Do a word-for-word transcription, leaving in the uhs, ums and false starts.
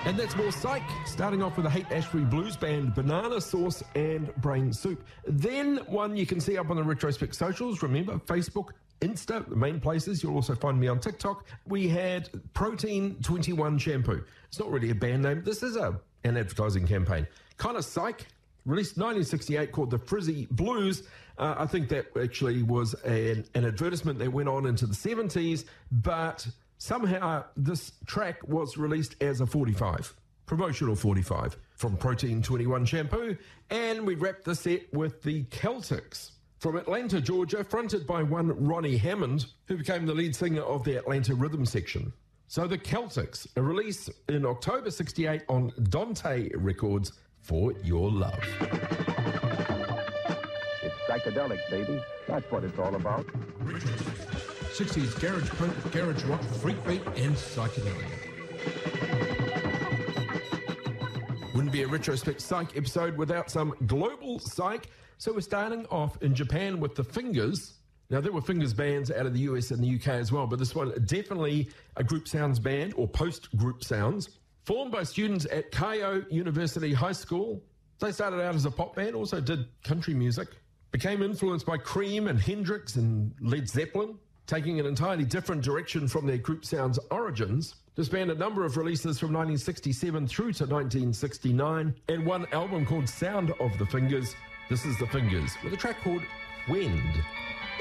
And that's more Psych, starting off with the Haight-Ashbury Blues Band, Banana Sauce and Brain Soup. Then one you can see up on the Retrospect socials. Remember, Facebook, Insta, the main places. You'll also find me on TikTok. We had Protein twenty-one Shampoo. It's not really a band name. This is a an advertising campaign. Kind of Psych, released nineteen sixty-eight, called The Frizzy Blues. Uh, I think that actually was an, an advertisement that went on into the seventies, but somehow this track was released as a forty-five, promotional forty-five, from Protein twenty-one Shampoo. And we wrapped the set with the Celtics from Atlanta, Georgia, fronted by one Ronnie Hammond, who became the lead singer of the Atlanta Rhythm Section. So the Celtics, a release in October sixty-eight on Dante Records, For Your Love. It's psychedelic, baby. That's what it's all about. sixties garage punk, garage rock, freak beat, and psychedelic. Wouldn't be a Retrospect Psych episode without some global psych. So we're starting off in Japan with the Fingers. Now, there were Fingers bands out of the U S and the U K as well, but this one definitely a group sounds band or post-group sounds. Formed by students at Keio University High School. They started out as a pop band, also did country music. Became influenced by Cream and Hendrix and Led Zeppelin, taking an entirely different direction from their group sound's origins. This band had a number of releases from nineteen sixty-seven through to nineteen sixty-nine, and one album called Sound of the Fingers. This is the Fingers, with a track called Wind.